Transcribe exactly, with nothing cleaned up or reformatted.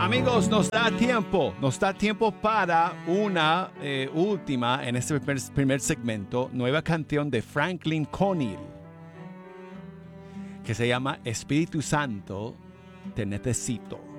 Amigos, nos da tiempo, nos da tiempo para una eh, última en este primer, primer segmento, nueva canción de Franklin Connill, que se llama Espíritu Santo, te necesito.